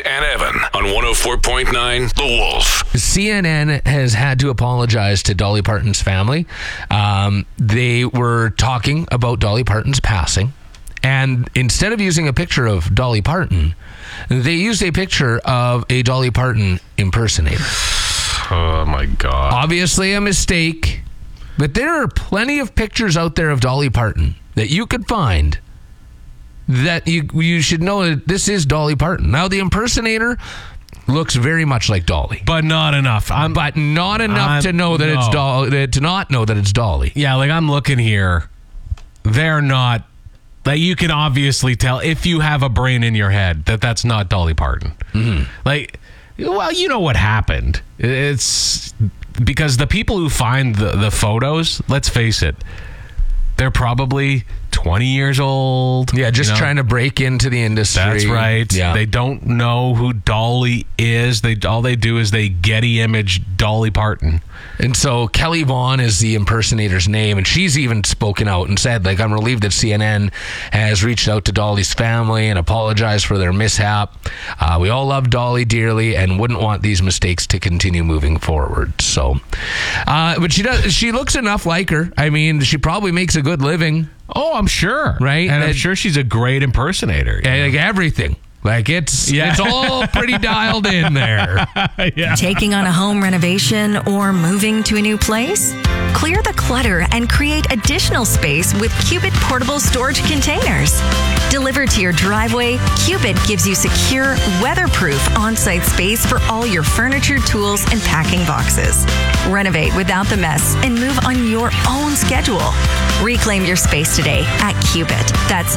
and Evan on 104.9 The Wolf. CNN has had to apologize to Dolly Parton's family. They were talking about Dolly Parton's passing, and instead of using a picture of Dolly Parton, they used a picture of a Dolly Parton impersonator. Oh my God. Obviously a mistake, but there are plenty of pictures out there of Dolly Parton that you could find that you should know that this is Dolly Parton. Now, the impersonator looks very much like Dolly, But not enough. but not enough to know that it's Dolly. To not know that it's Dolly. Yeah, like I'm looking here. They're not. Like you can obviously tell if you have a brain in your head that that's not Dolly Parton. Mm-hmm. Like, well, you know what happened. It's because the people who find the photos, let's face it, they're probably 20 years old. Yeah, just trying to break into the industry. That's right. Yeah. They don't know who Dolly is. All they do is they Getty image Dolly Parton. And so Kelly Vaughn is the impersonator's name, and she's even spoken out and said, like, I'm relieved that CNN has reached out to Dolly's family and apologized for their mishap. We all love Dolly dearly and wouldn't want these mistakes to continue moving forward. So, but she looks enough like her. I mean, she probably makes a good living. Oh, I'm sure. Right? And I'm sure she's a great impersonator. Like everything. Like it's all pretty dialed in there. Yeah. Taking on a home renovation or moving to a new place? Clear the clutter and create additional space with Cubit portable storage containers. Delivered to your driveway, Cubit gives you secure, weatherproof on-site space for all your furniture, tools, and packing boxes. Renovate without the mess and move on your own schedule. Reclaim your space today at Cubit. That's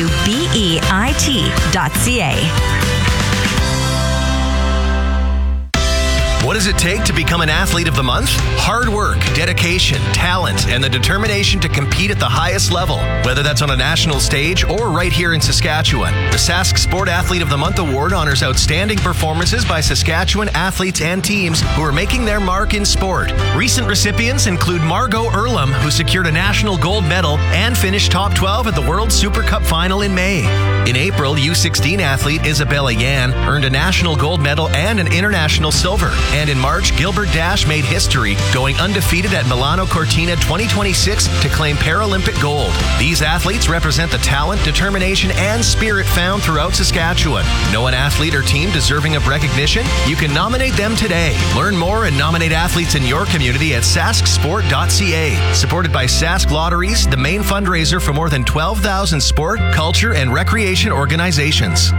CUBEIT.ca. What does it take to become an athlete of the month? Hard work, dedication, talent, and the determination to compete at the highest level, whether that's on a national stage or right here in Saskatchewan. The Sask Sport Athlete of the Month Award honors outstanding performances by Saskatchewan athletes and teams who are making their mark in sport. Recent recipients include Margot Earlham, who secured a national gold medal and finished top 12 at the World Super Cup final in May. In April, U16 athlete Isabella Yan earned a national gold medal and an international silver. And in March, Gilbert Dash made history, going undefeated at Milano Cortina 2026 to claim Paralympic gold. These athletes represent the talent, determination, and spirit found throughout Saskatchewan. Know an athlete or team deserving of recognition? You can nominate them today. Learn more and nominate athletes in your community at sasksport.ca. Supported by Sask Lotteries, the main fundraiser for more than 12,000 sport, culture, and recreation organizations.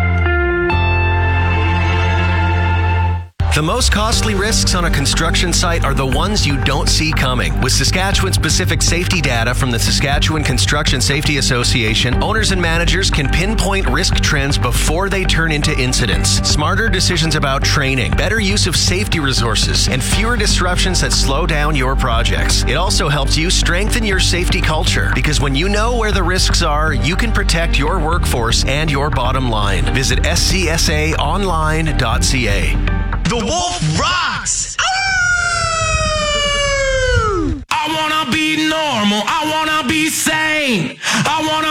The most costly risks on a construction site are the ones you don't see coming. With Saskatchewan-specific safety data from the Saskatchewan Construction Safety Association, owners and managers can pinpoint risk trends before they turn into incidents. Smarter decisions about training, better use of safety resources, and fewer disruptions that slow down your projects. It also helps you strengthen your safety culture, because when you know where the risks are, you can protect your workforce and your bottom line. Visit scsaonline.ca. The Wolf rocks! I wanna be normal, I wanna be sane, I wanna